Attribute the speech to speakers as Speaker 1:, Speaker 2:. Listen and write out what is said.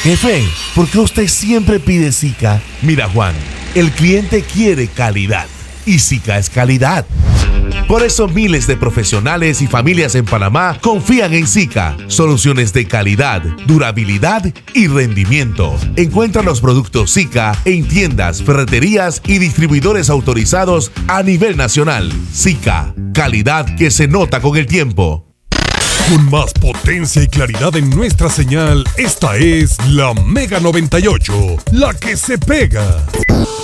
Speaker 1: Jefe, ¿por qué usted siempre pide Sika? Mira, Juan, el cliente quiere calidad y Sika es calidad. Por eso miles de profesionales y familias en Panamá confían en Sika. Soluciones de calidad, durabilidad y rendimiento. Encuentra los productos Sika en tiendas, ferreterías y distribuidores autorizados a nivel nacional. Sika, calidad que se nota con el tiempo.
Speaker 2: Con más potencia y claridad en nuestra señal, esta es la Mega 98, la que se pega.